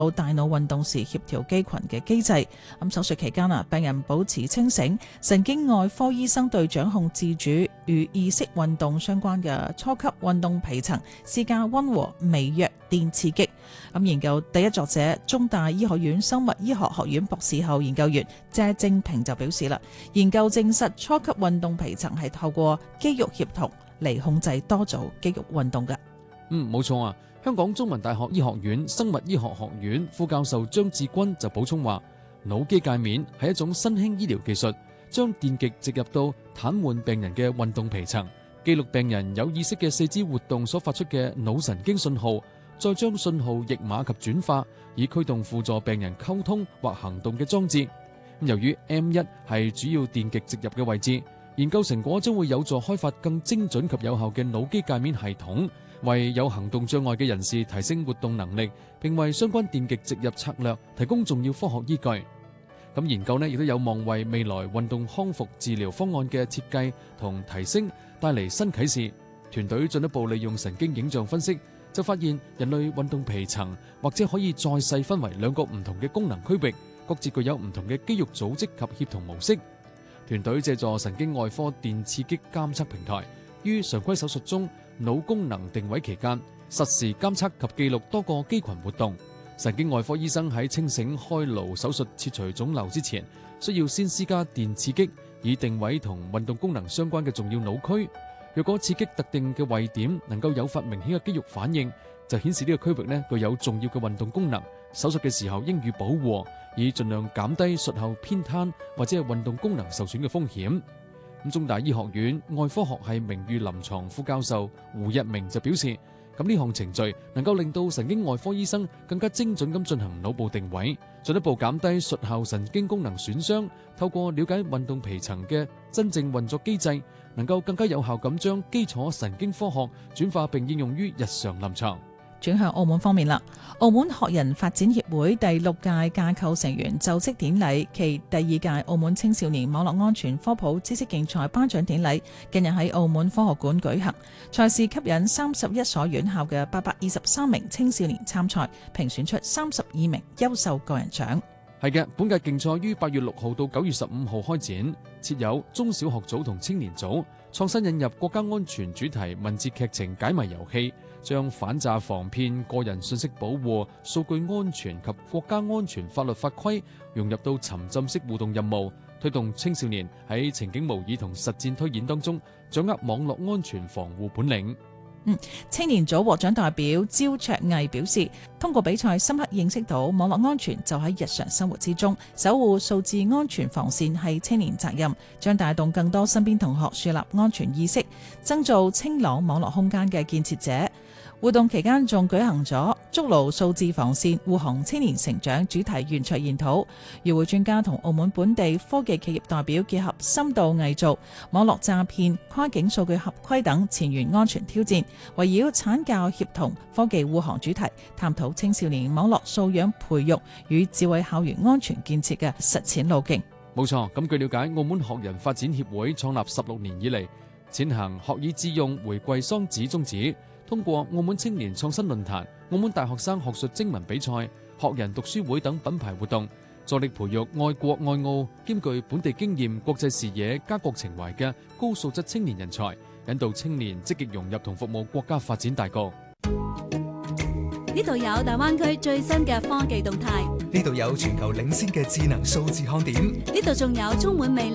大腦運動時協調肌群嘅機制。手術期間病人保持清醒，神經外科醫生對掌控自主與意識運動相關嘅初級運動皮層施加溫和微弱電刺激。研究第一作者中大醫學院生物醫學學院博士後研究員謝正平就表示啦，研究證實初級運動皮層係透過肌肉協同嚟控制多組肌肉運動嘅。 冇錯啊。香港中文大學醫學院生物醫學學院副教授張志軍就補充話，腦機界面係一種新興醫療技術，將電極植入到癱瘓病人嘅運動皮層，記錄病人有意識嘅四肢活動所發出嘅腦神經信號，再將信號譯碼及轉化，以驅動輔助病人溝通或行動嘅裝置。由於 M1 係主要電極植入嘅位置，研究成果將會有助開發更精準及有效嘅腦機界面系統，為有行動障礙嘅人士提升活動能力，並為相關電極植入策略提供重要科學依據。研究亦都有望為未來運動康復治療方案嘅設計同提升帶嚟新啟示。團隊進一步利用神經影像分析，就發現人類運動皮層或者可以再細分為兩個唔同嘅功能區域，各自具有唔同嘅肌肉組織及協同模式。團隊借助神經外科電刺激監測平台，於常規手術中腦功能定位期間，實時監測及記錄多個肌群活動。神經外科醫生喺清醒開顱手術切除腫瘤之前，需要先施加電刺激，以定位同運動功能相關嘅重要腦區。若果刺激特定嘅位點能夠誘發明顯嘅肌肉反應，就顯示呢個區域具有重要嘅運動功能。手術嘅時候應予保護，以盡量減低術後偏癱或者係運動功能受損嘅風險。中大醫學院外科學系名譽臨床副教授胡日明就表示，呢項程序能夠令到神經外科醫生更加精準咁進行腦部定位，進一步減低術後神經功能損傷。透過了解運動皮層嘅真正運作機制，能夠更加有效咁將基礎神經科學轉化並應用於日常臨床。 轉向澳門方面啦，澳門學人發展協會第6屆架構成員就職典禮暨第2屆澳門青少年網絡安全科普知識競賽頒獎典禮近日喺澳門科學館舉行。賽事吸引31所院校嘅823名青少年參賽，評選出32名優秀個人獎。 係嘅，本屆競賽於8月6號到9月15號開展，設有中小學組同青年組，創新引入國家安全主題文字劇情解謎遊戲，將反詐防騙、個人信息保護、數據安全及國家安全法律法規融入到沉浸式互動任務，推動青少年喺情景模擬同實戰推演當中掌握網絡安全防護本領。 青年組獲獎代表焦卓毅表示，通過比賽深刻認識到網絡安全就喺日常生活之中，守護數字安全防線係青年責任，將帶動更多身邊同學樹立安全意識，爭做清朗網絡空間嘅建設者。活動期間仲舉行咗築牢數字防線、護航青年成長主題圓桌研討，與會專家同澳門本地科技企業代表結合深度偽造、網絡詐騙、跨境數據合規等前沿安全挑戰，圍繞產教協同科技護航主題，探討青少年網絡素養培育與智慧校園安全建設嘅實踐路徑。 冇錯，咁據了解，澳門學人發展協會創立16年以嚟，踐行學以致用、回饋桑梓宗旨。通過澳門青年創新論壇、澳門大學生學術徵文比賽、學人讀書會等品牌活動，助力培育愛國愛澳、兼具本地經驗、國際視野、家國情懷嘅高素質青年人才，引導青年積極融入同服務國家發展大局。 呢度有大灣區最新嘅科技動態， 呢度有全球領先嘅智能數字看點， 呢度仲有充滿魅力